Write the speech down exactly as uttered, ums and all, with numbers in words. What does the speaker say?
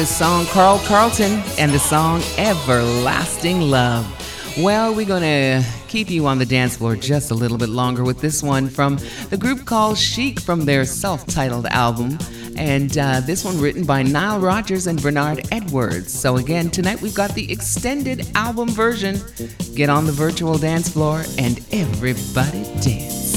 The song Carl Carlton and the song Everlasting Love. Well, we're going to keep you on the dance floor just a little bit longer with this one from the group called Chic from their self-titled album. And uh, this one written by Nile Rodgers and Bernard Edwards. So again, tonight we've got the extended album version. Get on the virtual dance floor and everybody dance.